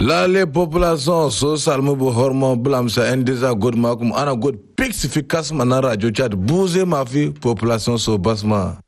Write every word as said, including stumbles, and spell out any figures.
La les populations so salmu bu hormo blam sa endeza god makum ana god pixifikas mana radio chat bouze ma fi population so basma